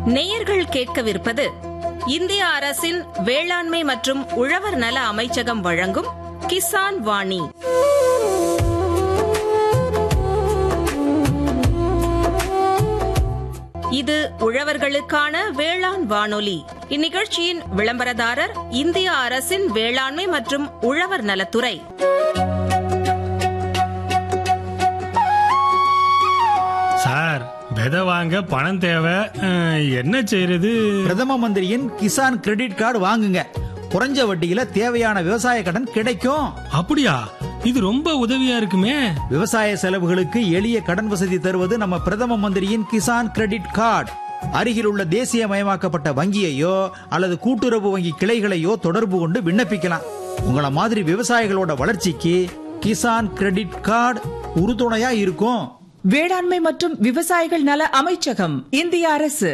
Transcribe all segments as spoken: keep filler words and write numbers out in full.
நேயர்கள் கேட்கவிருப்பது இந்திய அரசின் வேளாண்மை மற்றும் உழவர் நல அமைச்சகம் வழங்கும் கிசான் வாணி. இது உழவர்களுக்கான வேளாண் வானொலி. இந்நிகழ்ச்சியின் விளம்பரதாரர் இந்திய அரசின் வேளாண்மை மற்றும் உழவர் நலத்துறை. சார், விதை வாங்க பணம் தேவை, என்ன செய்யறது? பிரதம மந்திரியின் கிசான் கிரெடிட் கார்டு வாங்குங்க. குறைஞ்ச வட்டியில தேவையான விவசாய கடன் கிடைக்கும். அப்படியா? இது ரொம்ப உதவியா இருக்குமே. விவசாய செலவுகளுக்கு எளிய கடன் வசதி தருவது நம்ம பிரதம மந்திரியின் கிசான் கிரெடிட் கார்டு. அருகில் உள்ள தேசியமயமாக்கப்பட்ட வங்கியையோ அல்லது கூட்டுறவு வங்கி கிளைகளையோ தொடர்பு கொண்டு விண்ணப்பிக்கலாம். உங்களை மாதிரி விவசாயிகளோட வளர்ச்சிக்கு கிசான் கிரெடிட் கார்டு உறுதுணையா இருக்கும். வேளாண்மை மற்றும் விவசாயிகள் நல அமைச்சகம், இந்திய அரசு.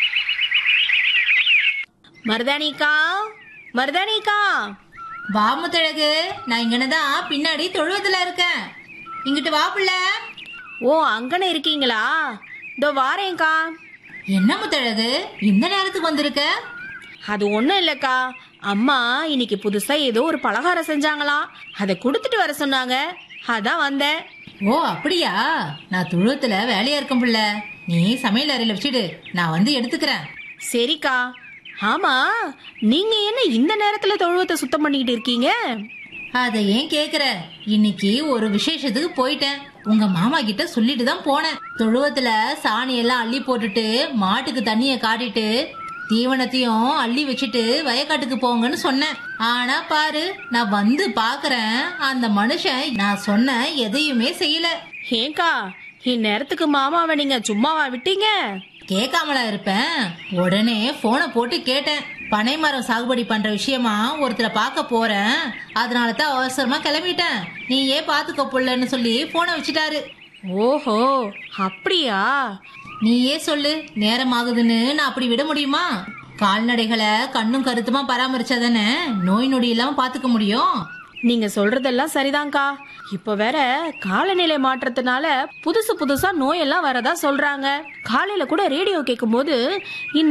மருதானிக்கா, மருதானிக்கா, வா முத்தழகு. நான் இங்கனதான் பின்னாடி தொழுவத்துல இருக்கேன். இங்கிட்டு வா புள்ள. ஓ, அங்கன இருக்கீங்களா? இதோ வாரேன்க்கா. என்ன முத்தழகு, இந்த நேரத்துக்கு வந்திருக்க? அது ஒண்ணும் இல்லக்கா, அம்மா இன்னைக்கு புதுசா ஏதோ ஒரு பலகாரம் செஞ்சாங்களாம், அதை கொடுத்துட்டு வர சொன்னாங்க, அதான் வந்தேன். ஓ அப்படியா? நான் தொழுவத்துல வேலையா இருக்கும் புள்ள. நீ சமையல் அறையில வச்சுடு, நான் வந்து எடுத்துக்கிறேன். சரிக்கா. ஆமா, நீங்க என்ன இந்த நேரத்துல தொழுவத்தை சுத்தம் பண்ணிக்கிட்டு இருக்கீங்க? அத ஏன் கேக்குற? இன்னைக்கு ஒரு விசேஷத்துக்கு போயிட்டேன். உங்க மாமா கிட்ட சொல்லிட்டு தான் போனேன். தொழுவத்துல சாணி எல்லாம் அள்ளி போட்டுட்டு மாட்டுக்கு தண்ணிய காட்டிட்டு தீவனத்தையும் அள்ளி வச்சுட்டு வயக்காட்டுக்கு போங்கன்னு சொன்னேன். ஆனா பாரு, நான் வந்து பாக்குறேன், அந்த மனுஷன் நான் சொன்ன எதையுமே செய்யல. ஏங்கா, இந்நேரத்துக்கு மாமாவை நீங்க சும்மாவா விட்டீங்க? கேட்காமலா இருப்பேன். உடனே போனை போட்டு கேட்டேன். பனை மரம் சாகுபடி பண்ற விஷயமா ஒருத்தரை பார்க்க போறேன், அதனாலதான் அவசரமா கிளம்பிட்டேன், நீ ஏன் பாத்துக்க புள்ளன்னு சொல்லி போனை வச்சுட்டாரு. ஓஹோ, அப்படியா? நீயே சொல்லு, நேரம் ஆகுதுன்னு நான் அப்படி விட முடியுமா? கால்நடைகளை கண்ணும் கருத்துமா பராமரிச்சாதானே நோய் நொடி இல்லாம பாத்துக்க முடியும். நீங்க சொல்றதெல்லாம் சரிதான்க்கா. இப்ப வேற காலநிலை மாற்றத்தினால புதுசு புதுசா நோயெல்லாம் வரதா சொல்றாங்க. காலையில கூட ரேடியோ கேட்கும் போது